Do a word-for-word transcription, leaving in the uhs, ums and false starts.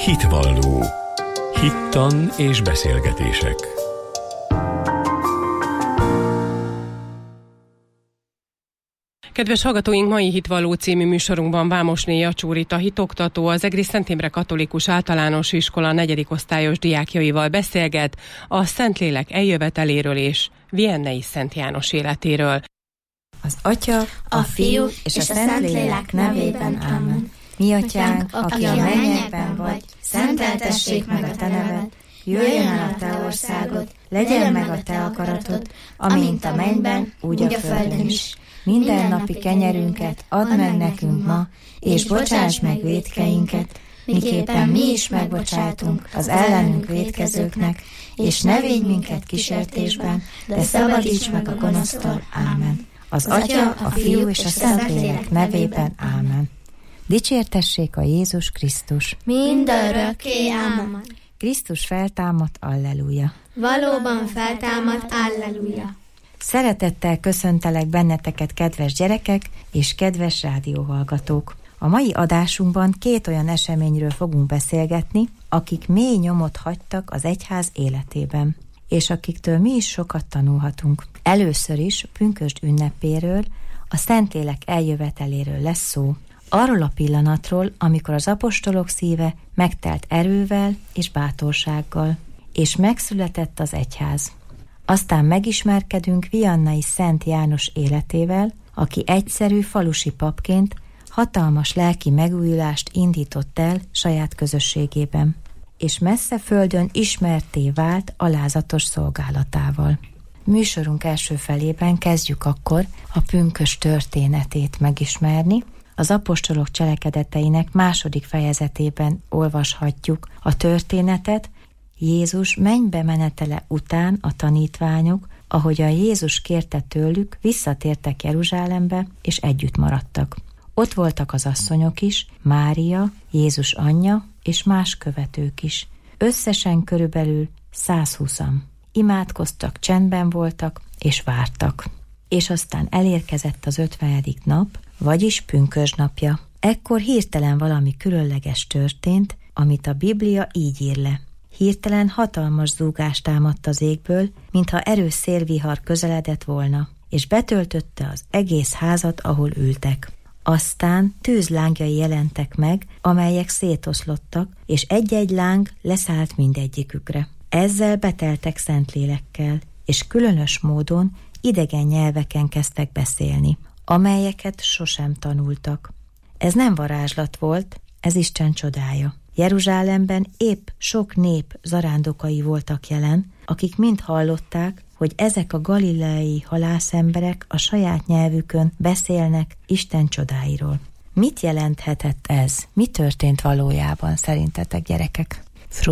Hitvalló. Hittan és beszélgetések. Kedves hallgatóink, mai Hitvalló című műsorunkban Vámosné Jacsúrita hitoktató, az Egri Szent Imre Katolikus Általános Iskola negyedik osztályos diákjaival beszélget a Szentlélek eljöveteléről és Viennei Szent János életéről. Az Atya, a Fiú és a Szentlélek nevében ámen. Mi Atyánk, aki a mennyekben vagy, szenteltessék meg a te neved, jöjjön el a te országod, legyen meg a te akaratod, amint a mennyben, úgy a földön is. Minden napi kenyerünket add meg nekünk ma, és bocsáss meg vétkeinket, miképpen mi is megbocsátunk az ellenünk vétkezőknek, és ne védj minket kísértésben, de szabadíts meg a gonosztól. Ámen. Az Atya, a Fiú és a Szentlélek nevében. Ámen. Dicsértessék a Jézus Krisztus. Mindörökké. Ámen. Krisztus feltámadt, alleluja. Valóban feltámadt, alleluja. Szeretettel köszöntelek benneteket, kedves gyerekek és kedves rádióhallgatók. A mai adásunkban két olyan eseményről fogunk beszélgetni, akik mély nyomot hagytak az egyház életében, és akiktől mi is sokat tanulhatunk. Először is pünkösd ünnepéről, a Szentlélek eljöveteléről lesz szó. Arról a pillanatról, amikor az apostolok szíve megtelt erővel és bátorsággal, és megszületett az egyház. Aztán megismerkedünk Viannai Szent János életével, aki egyszerű falusi papként hatalmas lelki megújulást indított el saját közösségében, és messze földön ismertté vált alázatos szolgálatával. Műsorunk első felében kezdjük akkor a pünkösd történetét megismerni. Az apostolok cselekedeteinek második fejezetében olvashatjuk a történetet. Jézus mennybe menetele után a tanítványok, ahogyan Jézus kérte tőlük, visszatértek Jeruzsálembe, és együtt maradtak. Ott voltak az asszonyok is, Mária, Jézus anyja, és más követők is. Összesen körülbelül százhúszan. Imádkoztak, csendben voltak, és vártak. És aztán elérkezett az ötvenedik nap, vagyis pünkösd napja. Ekkor hirtelen valami különleges történt, amit a Biblia így ír le. Hirtelen hatalmas zúgást támadt az égből, mintha erős szélvihar közeledett volna, és betöltötte az egész házat, ahol ültek. Aztán tűzlángjai jelentek meg, amelyek szétoszlottak, és egy-egy láng leszállt mindegyikükre. Ezzel beteltek Szentlélekkel, és különös módon idegen nyelveken kezdtek beszélni, amelyeket sosem tanultak. Ez nem varázslat volt, ez Isten csodája. Jeruzsálemben épp sok nép zarándokai voltak jelen, akik mind hallották, hogy ezek a galileai halászemberek a saját nyelvükön beszélnek Isten csodáiról. Mit jelenthetett ez? Mi történt valójában szerintetek, gyerekek?